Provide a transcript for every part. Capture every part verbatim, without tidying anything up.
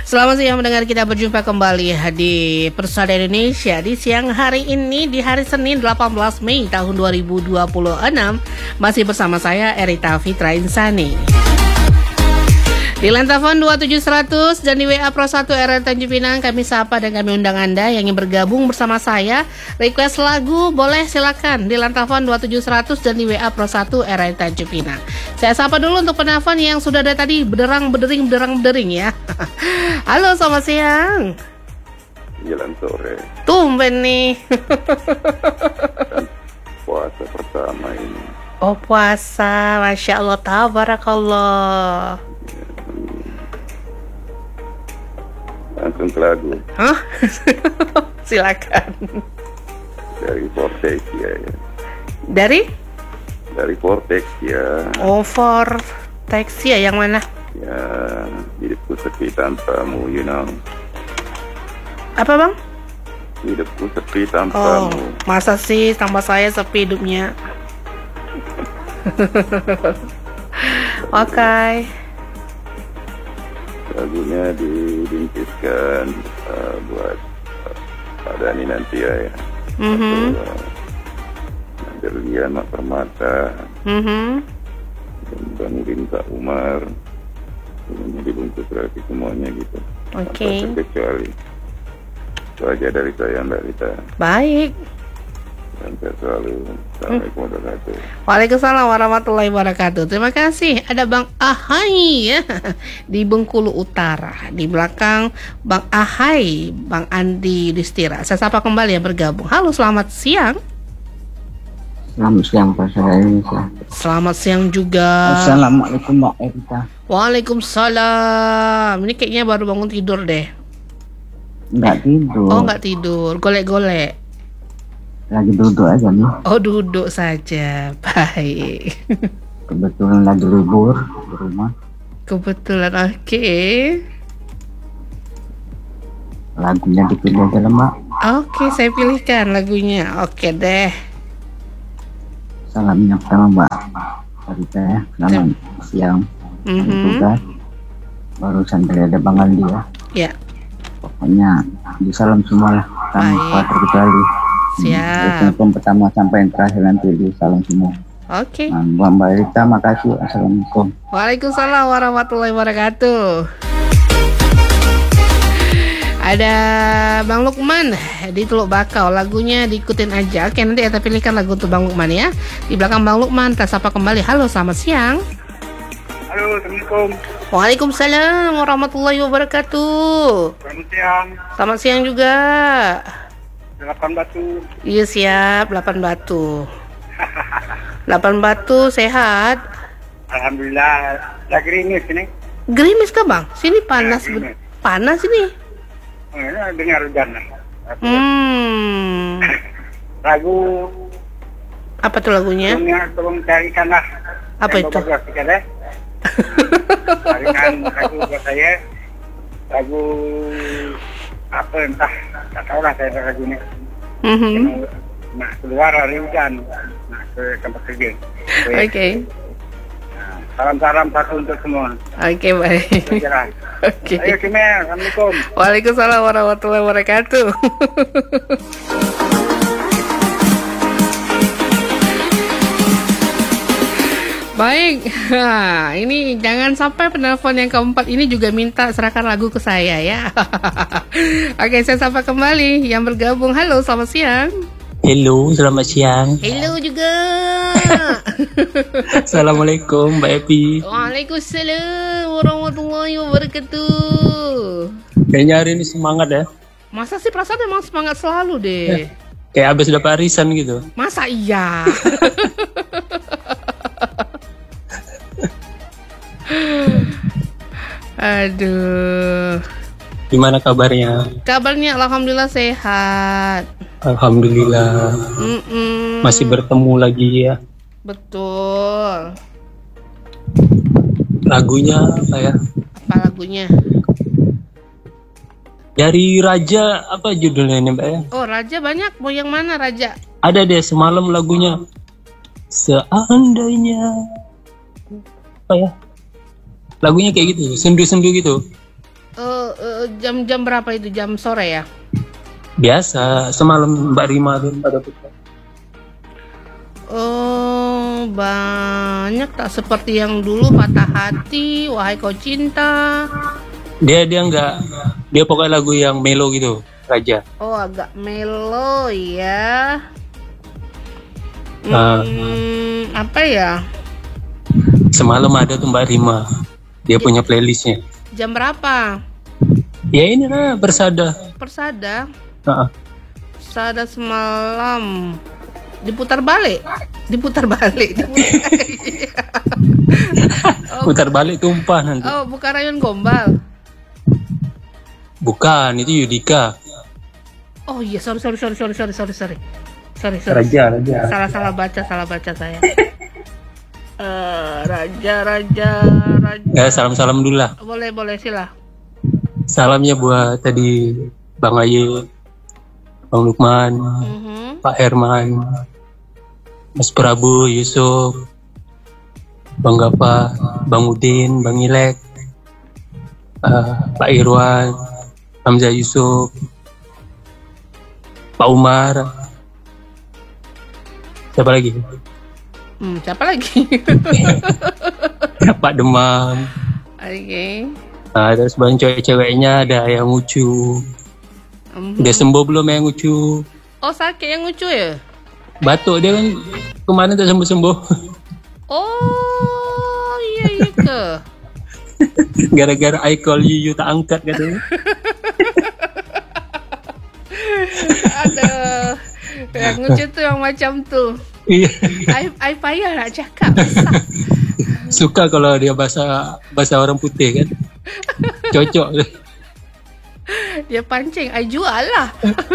Selamat siang mendengar, kita berjumpa kembali di Persada Indonesia di siang hari ini, di hari Senin delapan belas Mei tahun dua ribu dua puluh enam. Masih bersama saya Erita Fitra Insani. Di line telepon dua tujuh seratus dan di W A Pro satu R R Tanjung Pinang, kami sapa dan kami undang Anda yang ingin bergabung bersama saya. Request lagu boleh silakan di line telepon dua tujuh seratus dan di W A Pro satu R R Tanjung Pinang. Saya sapa dulu untuk penelpon yang sudah ada tadi, bederang berdering bederang berdering ya. Halo, selamat siang. Jalan sore. Tumben nih. Puasa pertama ini. Oh, puasa, Masya Allah, tabarakallah. Langsung ke lagu. Hah? Silakan. Dari Vortex ya, ya. Dari? Dari Vortex ya. Oh, Vortex ya, yang mana? Ya, hidupku sepi tanpamu, you know. Apa bang? Hidupku sepi Oh, tanpamu. masa sih tanpa saya sepi hidupnya? Oke. Okay. Lagunya dibintiskan uh, buat uh, Pak Dhani nanti ya. ya. Mm-hmm. Nadirlian Mak Permata. Mm-hmm. Dan Bang Rinta Umar. Ini dibungkus rapi semuanya gitu. Oke. Okay. Tanpa terkecuali. Itu aja dari saya Mbak Rita. Baik. Dan saya selalu. Assalamualaikum warahmatullahi wabarakatuh. Waalaikumsalam warahmatullahi wabarakatuh. Terima kasih. Ada Bang Ahai ya, di Bengkulu Utara. Di belakang Bang Ahai, Bang Andi Distira. Saya sapa kembali yang bergabung. Halo, selamat siang. Selamat siang Persada Indonesia. Selamat siang juga. Assalamualaikum Mbak Erita. Waalaikumsalam. Ini kayaknya baru bangun tidur deh. Enggak tidur. Oh, enggak tidur. Golek-golek. Lagi duduk aja nih. Oh, duduk saja. Baik. Kebetulan lagi libur di rumah. Kebetulan, oke. Okay. Lagunya dipilih aja lah Mbak. Oke, okay, saya pilihkan lagunya. Oke okay, deh. Salam yang pertama Mbak Erita ya. Selamat siang. Mm-hmm. Tugas. Barusan dari ada Bang Andi ya. Ya. Pokoknya disalam semua lah. Tanpa terkecuali. Siap. Yang pertama sampai yang terakhir nanti di salam semua. Oke. Okay. Nah, Mbak Erita, makasih. Assalamualaikum. Waalaikumsalam warahmatullahi wabarakatuh. Ada Bang Lukman di Teluk Bakau, lagunya diikutin aja. Oke, nanti kita pilihkan lagu untuk Bang Lukman ya. Di belakang Bang Lukman, kita sapa kembali. Halo, selamat siang. Halo, Assalamualaikum. Waalaikumsalam warahmatullahi wabarakatuh. Selamat siang. Selamat siang juga. Delapan Batu. Iya siap, Delapan Batu. Delapan Batu sehat. Alhamdulillah. Lagi gerimis ini. Gerimis kah bang? Sini panas, Ya, gerimis. panas ini. Oh, ini dengar hujan. Hmm. Lagu. Apa tuh lagunya? Tolong, tolong carikan lah. Apa yang itu? bagus kita deh. Carikan lagu buat saya. Lagu apa entah, tak tahu lah saya lagunya. Mm-hmm. Nak keluar hari hujan, nak ke tempat kerja. Oke. Okay. Nah, salam-salam satu untuk semua. Oke okay, baik. Oke. Ayo Kimel, Assalamualaikum. Waalaikumsalam warahmatullahi wabarakatuh. Baik, nah, ini jangan sampai penelpon yang keempat ini juga minta serahkan lagu ke saya ya. Oke, saya sapa kembali yang bergabung. Halo, selamat siang. Halo, selamat siang. Halo juga. Assalamualaikum Mbak Epi. Waalaikumsalam warahmatullahi wabarakatuh. Kayaknya hari ini semangat ya. Masa sih, perasaan memang semangat selalu deh. Ya, kayak abis dapat arisan gitu. Masa iya? Aduh. Gimana kabarnya? Kabarnya alhamdulillah sehat. Alhamdulillah. Mm-mm. Masih bertemu lagi ya. Betul. Lagunya apa ya? Apa lagunya? Dari Raja, apa judulnya ini Mbak ya? Oh, Raja banyak. Mau yang mana Raja? Ada deh semalam lagunya. Seandainya apa ya? Lagunya kayak gitu, sendu-sendu gitu. Uh, uh, Eh, jam-jam berapa itu? Jam sore ya? Biasa, semalam Mbak Rima tuh pada putar. Oh, banyak tak seperti yang dulu Patah Hati, Wahai Kau Cinta. Dia dia nggak, dia pokoknya lagu yang melo gitu, Raja. Oh, agak melo ya. Ah. Hmm, apa ya? Semalam ada tuh Mbak Rima, dia punya playlistnya. Jam berapa? Ya ini lah Bersada. Persada. Ah, Persada semalam. Diputar balik. Diputar balik. Diputar. oh, putar balik tumpah nanti. oh, bukan Rayon Gombal. Bukan, itu Yudika. Oh iya, sorry sorry sorry sorry sorry sorry sorry. Sorry sorry. Raja, Raja. Salah salah baca, salah baca saya. Eh, raja raja raja. Ya salam-salam dulu lah. Boleh boleh sila. Salamnya buat tadi Bang Aye, Bang Lukman, Mhm. Pak Herman, Mas Prabu, Yusuf, Bang Gapa, Bang Udin, Bang Ilek, uh, Pak Irwan, Hamzah Yusuf, Pak Umar, siapa lagi? Hmm, siapa lagi? Pak Demam. Oke. Nah, terus bang cewek-ceweknya ada yang lucu. Mhm. Udah sembuh belum yang lucu? Oh, sakit yang lucu ya? Batuk dia kan kemarin tak sembuh-sembuh. Oh, iya iya ke. Gara-gara I call you, you tak angkat katanya. Aduh. Yang lucu tuh yang macam tuh. Iya. I, I payah nak cakap. Besar. Suka kalau dia bahasa bahasa orang putih kan. Cocok. Dia pancing, I jual lah.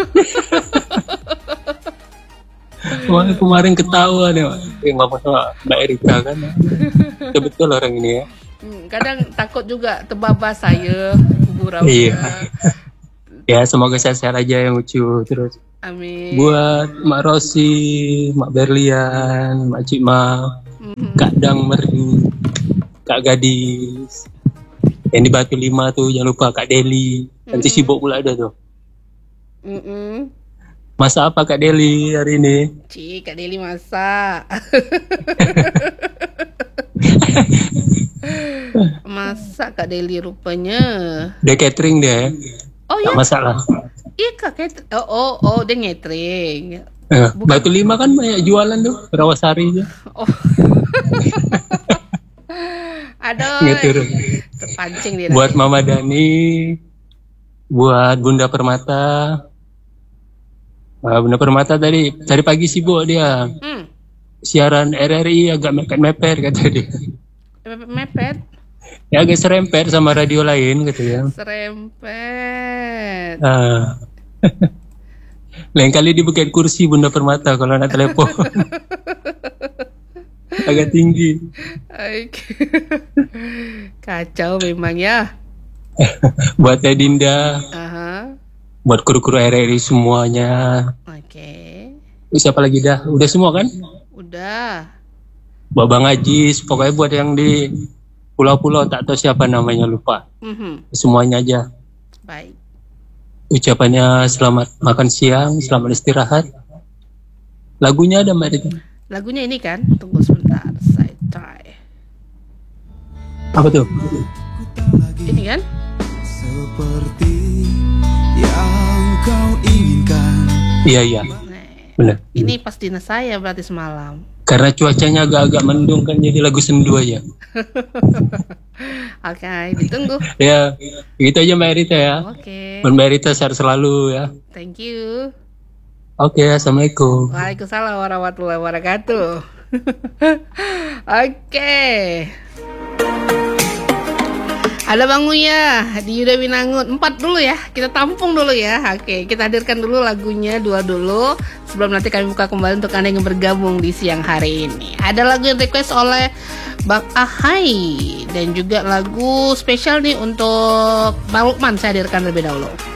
Kemarin, kemarin ketawa nih, yang mama sama Mbak Erika kan. Betul orang ini ya. Hmm, kadang takut juga terbabas saya, gurau. Iya. Ya semoga sehat-sehat aja yang lucu terus. Amin. Buat Mak Rosi, Mak Berlian, Mak Cima, Mhm. Kak Dang Merdu, Kak Gadis. Yang di Batu Lima tuh jangan lupa Kak Deli. Nanti Mhm. sibuk pula ada tuh. Mm-mm. Masa apa Kak Deli hari ini? Cik, Kak Deli masak. Masak Kak Deli rupanya. Dia catering dia ya. Oh Tak ya? masalah. Iya Kak Ket- Oh, oh, oh dia ngetring. Eh, Batu Lima kan banyak jualan tuh, Rawasari tuh. Oh. Aduh. Ngetur. Terpancing dia. Buat nanti. Mama Dani, buat Bunda Permata. Ah, Bunda Permata tadi tadi pagi sibuk dia. Hmm. Siaran R R I agak mepet-mepet kata dia. Mepet. Ya agak serempet sama radio lain kata dia. Serempet. Ah. Lain kali di bukit kursi Bunda Permata kalau nak telepon. Agak tinggi. Ay, kacau memang ya. Buat Teh Dinda, Aha. buat kru-kru R R I semuanya. Oke. Siapa lagi dah? Udah semua kan? Udah. Buat Bang Ajis, pokoknya buat yang di pulau-pulau tak tahu siapa namanya lupa. Mhm. Semuanya aja. Baik. Ucapannya selamat makan siang, selamat istirahat. Lagunya ada Mbak Rita. Lagunya ini kan? Tunggu sebentar, saya try. Apa tuh? Ini kan? Seperti yang kau inginkan. Iya iya, Nah, benar. ini pas dinas saya berarti semalam. Karena cuacanya agak-agak mendung kan jadi lagu sendu aja. Oke, ditunggu. Ya, gitu aja Mbak Rita ya. Oke. Mbak Rita sehat selalu ya. Thank you. Oke, assalamualaikum. Waalaikumsalam warahmatullahi wabarakatuh. Oke. Ada Bang Uya di Yuda Winangun. Empat dulu ya, kita tampung dulu ya. Oke, kita hadirkan dulu lagunya dua dulu. Sebelum nanti kami buka kembali untuk Anda yang bergabung di siang hari ini. Ada lagu yang request oleh Bang Ahai. Dan juga lagu spesial nih untuk Bang Lukman, saya hadirkan terlebih dahulu.